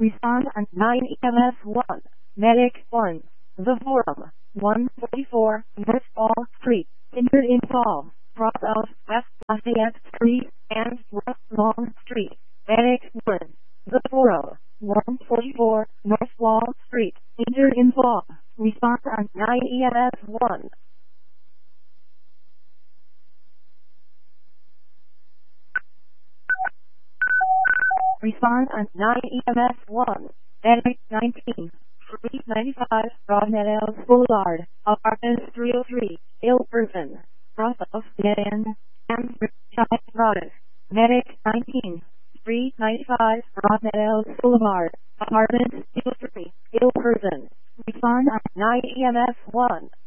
Respond on 9 EMS 1. Medic 1. The Forum. 144 North Wall Street. Injured involved. Cross of West Lafayette Street and West Long Street. Medic 1. The Forum. 144 North Wall Street. Injured involved. Respond on 9 EMS 1. Respond on 9 EMS 1. Medic 19. 395 Broadmeadows Boulevard, Apartment 303, Ilperson, Cross of Dead End, and Child Product. Medic 19. 395 Broadmeadows Boulevard, Apartment 203, Ilperson. Respond on 9 EMS 1.